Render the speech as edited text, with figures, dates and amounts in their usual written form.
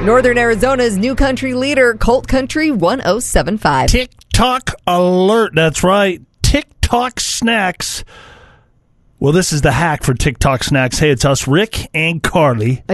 Northern Arizona's new country leader, Colt Country 1075. TikTok alert. That's right. TikTok snacks. Well, this is the hack for TikTok snacks. Hey, it's us, Rick and Carly.